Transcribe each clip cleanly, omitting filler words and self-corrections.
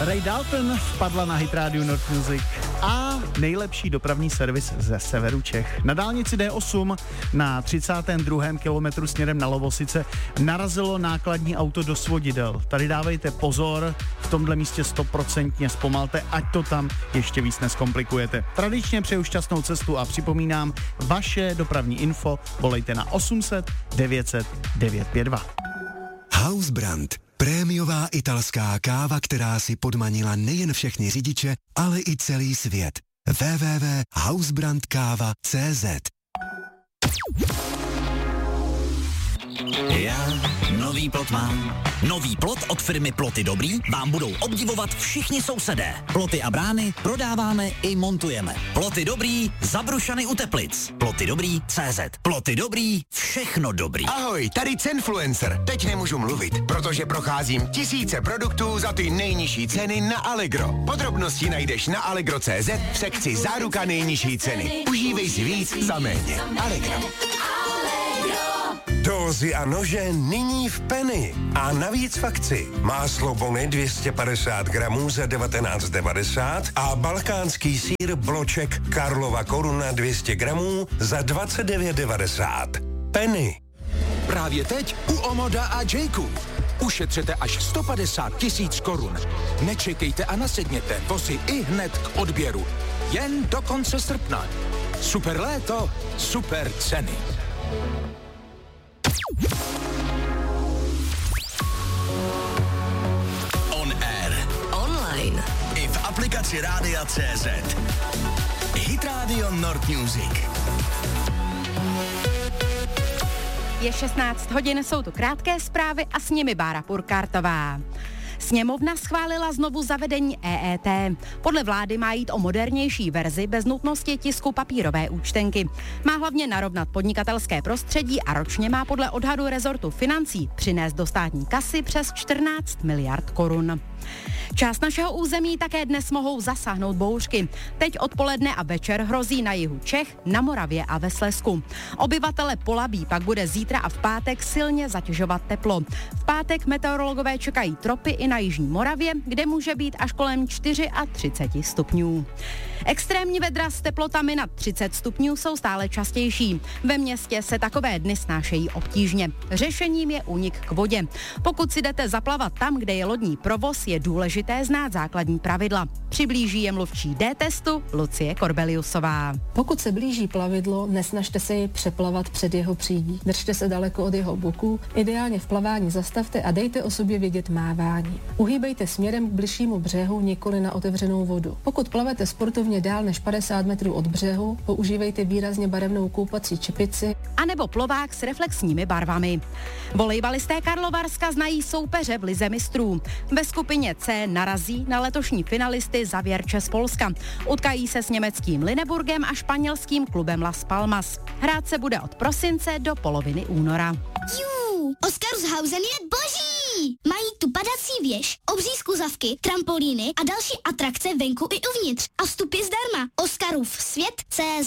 Ray Dalton vpadla na Hit Radio North Music a nejlepší dopravní servis ze severu Čech. Na dálnici D8 na 32. kilometru směrem na Lovosice narazilo nákladní auto do svodidel. Tady dávejte pozor, v tomhle místě 100% zpomalte, ať to tam ještě víc neskomplikujete. Tradičně přeju šťastnou cestu a připomínám, vaše dopravní info volejte na 800 900 952. Hausbrand. Prémiová italská káva, která si podmanila nejen všechny řidiče, ale i celý svět. www.hausbrandkava.cz. Já nový plot mám. Nový plot od firmy Ploty Dobrý vám budou obdivovat všichni sousedé. Ploty a brány prodáváme i montujeme. Ploty Dobrý, Zabrušany u Teplic. Ploty Dobrý CZ. Ploty Dobrý, všechno dobrý. Ahoj, tady Cenfluencer. Teď nemůžu mluvit, protože procházím tisíce produktů za ty nejnižší ceny na Allegro. Podrobnosti najdeš na allegro.cz v sekci Záruka nejnižší ceny. Užívej si víc za méně. Allegro. Dózy a nože nyní v Penny. A navíc v akci. Máslo Bony 250 gramů za 19,90 a balkánský sýr Bloček Karlova Koruna 200 gramů za 29,90. Penny. Právě teď u Omoda a Jayku. Ušetřete až 150 000 korun. Nečekejte a nasedněte, vozy i hned k odběru. Jen do konce srpna. Super léto, super ceny. On air. Online. I v aplikaci Rádia CZ. Hit Radio North Music. Je 16 hodin, jsou tu krátké zprávy a s nimi Bára Purkartová. Sněmovna schválila znovu zavedení EET. Podle vlády má jít o modernější verzi bez nutnosti tisku papírové účtenky. Má hlavně narovnat podnikatelské prostředí a ročně má podle odhadu rezortu financí přinést do státní kasy přes 14 miliard korun. Část našeho území také dnes mohou zasáhnout bouřky. Teď odpoledne a večer hrozí na jihu Čech, na Moravě a ve Slezsku. Obyvatele Polabí pak bude zítra a v pátek silně zatěžovat teplo. V pátek meteorologové čekají tropy i na jižní Moravě, kde může být až kolem 34 stupňů. Extrémní vedra s teplotami nad 30 stupňů jsou stále častější. Ve městě se takové dny snášejí obtížně. Řešením je únik k vodě. Pokud si jdete zaplavat tam, kde je lodní provoz, je důležité znát základní pravidla. Přiblíží je mluvčí D-testu Lucie Korbeliusová. Pokud se blíží plavidlo, nesnažte se jej přeplavat před jeho přídí. Držte se daleko od jeho boku, ideálně v plavání zastavte a dejte o sobě vědět mávání. Uhýbejte směrem k bližšímu břehu, nikoli na otevřenou vodu. Pokud plavete sportovně dál než 50 metrů od břehu, používejte výrazně barevnou koupací čepici a nebo plovák s reflexními barvami. Volejbalisté Karlovarska znají soupeře v lize mistrů. Ve skupině C narazí na letošní finalisty Zawiercze z Polska. Utkají se s německým Lüneburgem a španělským klubem Las Palmas. Hrát se bude od prosince do poloviny února. Oscarshausen je boží! Mají tu padací věž, obří skluzavky, trampolíny a další atrakce venku i uvnitř. A vstup je zdarma. Oscarův svět.cz.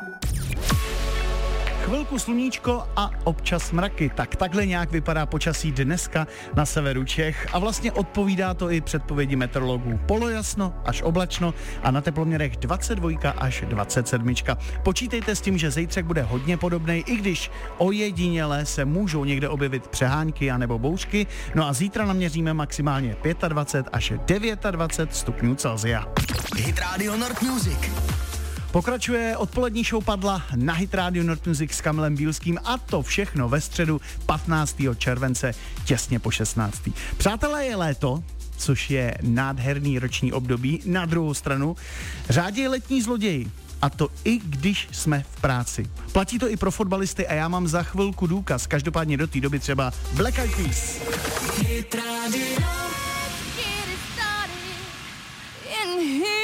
Chvilku sluníčko a občas mraky. Tak takhle nějak vypadá počasí dneska na severu Čech a vlastně odpovídá to i předpovědi meteorologů. Polojasno až oblačno a na teploměrech 22 až 27. Počítejte s tím, že zítřek bude hodně podobnej, i když ojediněle se můžou někde objevit přehánky anebo bouřky. No a zítra naměříme maximálně 25 až 29 stupňů Celsia. Hit Radio North Music. Pokračuje odpolední show Padla na Hit Radio North Music s Kamilem Bílským a to všechno ve středu 15. července těsně po 16. Přátelé, je léto, což je nádherný roční období. Na druhou stranu řádí letní zloději. A to i když jsme v práci. Platí to i pro fotbalisty a já mám za chvilku důkaz. Každopádně do té doby třeba Black Eyed Peas. Hit Radio.